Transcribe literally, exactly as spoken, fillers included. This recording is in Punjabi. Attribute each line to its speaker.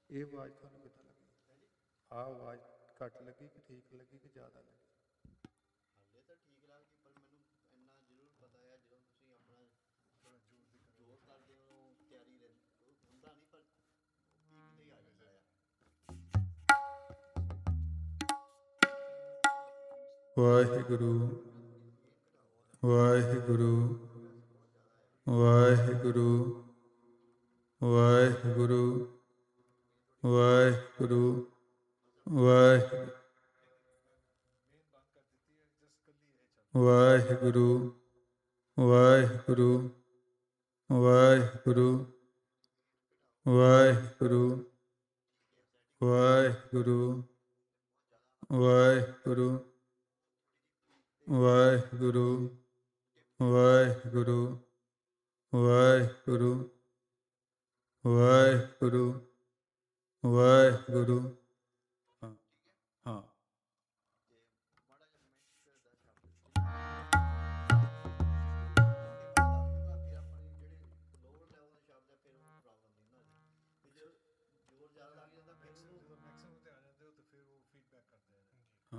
Speaker 1: ਇਹ ਆਵਾਜ਼ ਤੁਹਾਨੂੰ ਕਿੱਦਾਂ ਲੱਗੀ? ਆਹ ਆਵਾਜ਼ ਘੱਟ ਲੱਗੀ ਕਿ ਠੀਕ ਲੱਗੀ ਕਿ ਜ਼ਿਆਦਾ ਲੱਗੀ?
Speaker 2: ਹਾਲੇ ਤਾਂ ਠੀਕ ਲੱਗਦੀ, ਪਰ ਮੈਨੂੰ ਇੰਨਾ ਜ਼ਰੂਰ ਪਤਾ ਹੈ ਜਦੋਂ ਤੁਸੀਂ ਆਪਣਾ ਜ਼ੋਰ ਕਰਦੇ ਹੋ ਤਿਆਰੀ ਰਹਿੰਦੀ ਹੁੰਦਾ ਨਹੀਂ, ਪਰ ਪੀਕ ਤੇ ਹੀ ਆ ਜਾਂਦਾ ਆ।
Speaker 1: ਵਾਹਿਗੁਰੂ ਵਾਹਿਗੁਰੂ ਵਾਹਿਗੁਰੂ ਵਾਹਿਗੁਰੂ ਵਾਹਿਗੁਰੂ ਵਾਹਿਗੁਰੂ ਵਾਹਿਗੁਰੂ ਵਾਹਿਗੁਰੂ ਵਾਹਿਗੁਰੂ ਵਾਹਿਗੁਰੂ ਵਾਹਿਗੁਰੂ ਵਾਹਿਗੁਰੂ ਵਾਹਿਗੁਰੂ ਵਾਹਿਗੁਰੂ ਵਾਹਿਗੁਰੂ ਵਾਹਿਗੁਰੂ